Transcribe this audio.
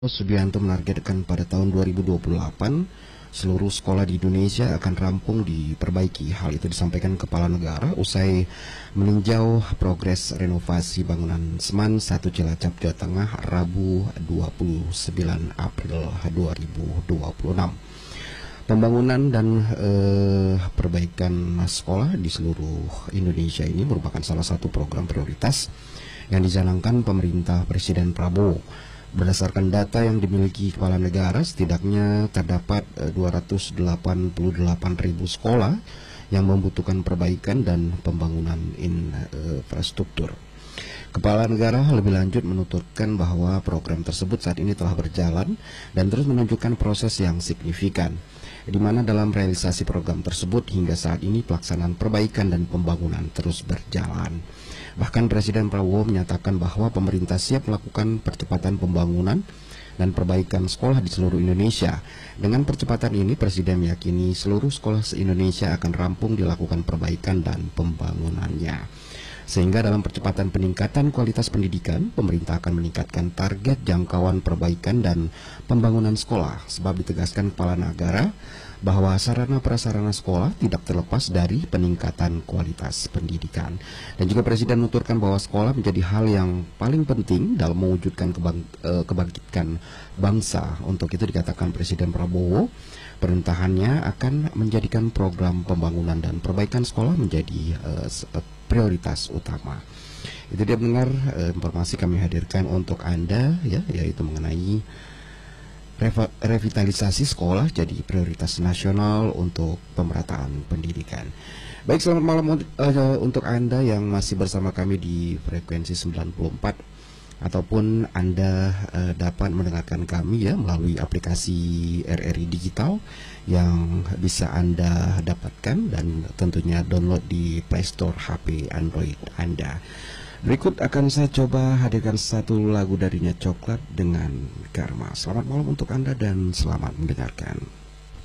Subianto menargetkan pada tahun 2028 seluruh sekolah di Indonesia akan rampung diperbaiki. Hal itu disampaikan Kepala Negara usai meninjau progres renovasi bangunan Seman 1 Cilacap, Jawa Tengah, Rabu 29 April 2026. Pembangunan dan perbaikan sekolah di seluruh Indonesia ini merupakan salah satu program prioritas yang dijalankan pemerintah Presiden Prabowo. Berdasarkan data yang dimiliki Kepala Negara, setidaknya terdapat 288.000 sekolah yang membutuhkan perbaikan dan pembangunan infrastruktur. Kepala Negara lebih lanjut menuturkan bahwa program tersebut saat ini telah berjalan dan terus menunjukkan proses yang signifikan, di mana dalam realisasi program tersebut hingga saat ini pelaksanaan perbaikan dan pembangunan terus berjalan. Bahkan Presiden Prabowo menyatakan bahwa pemerintah siap melakukan percepatan pembangunan dan perbaikan sekolah di seluruh Indonesia. Dengan percepatan ini, Presiden meyakini seluruh sekolah se-Indonesia akan rampung dilakukan perbaikan dan pembangunannya. Sehingga dalam percepatan peningkatan kualitas pendidikan, pemerintah akan meningkatkan target jangkauan perbaikan dan pembangunan sekolah. Sebab ditegaskan Kepala Negara bahwa sarana prasarana sekolah tidak terlepas dari peningkatan kualitas pendidikan. Dan juga Presiden menuturkan bahwa sekolah menjadi hal yang paling penting dalam mewujudkan kebangkitan bangsa. Untuk itu dikatakan Presiden Prabowo, pemerintahannya akan menjadikan program pembangunan dan perbaikan sekolah menjadi prioritas utama. Itu dia mendengar informasi kami hadirkan untuk Anda, ya, yaitu mengenai revitalisasi sekolah jadi prioritas nasional untuk pemerataan pendidikan. Baik, selamat malam untuk Anda yang masih bersama kami di frekuensi 94, ataupun Anda dapat mendengarkan kami ya melalui aplikasi RRI Digital yang bisa Anda dapatkan dan tentunya download di Play Store HP Android Anda. Berikut akan saya coba hadirkan satu lagu darinya, Coklat dengan Karma. Selamat malam untuk Anda dan selamat mendengarkan.